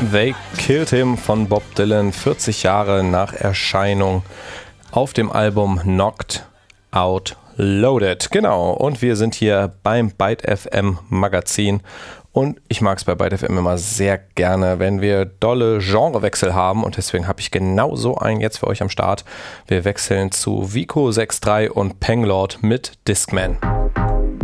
They Killed Him von Bob Dylan, 40 Jahre nach Erscheinung auf dem Album Knocked Out Loaded. Genau, und wir sind hier beim Byte FM Magazin und ich mag es bei Byte FM immer sehr gerne, wenn wir dolle Genrewechsel haben und deswegen habe ich genau so einen jetzt für euch am Start. Wir wechseln zu Vico 6.3 und Panglord mit Discman.